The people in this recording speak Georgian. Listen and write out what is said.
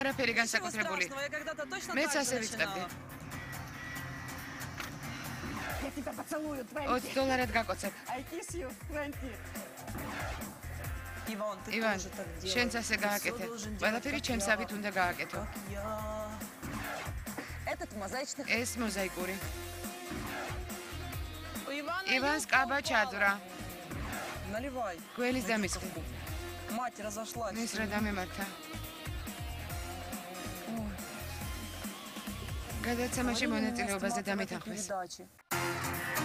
არაფერი განსაკუთრებული. მეც ასე ვიწყებდი. $20 გაკოცებ. ივან, შენც ასე გააკეთე. ყველაფერი ჩემსავით უნდა გააკეთო. ეს მოზაიკური. ივანს კაბა ჩაძვრა. გველის დამისხდი. ის რა დამემართა. გადაცემაში მონაწილეობაზე დამეთანხმეს.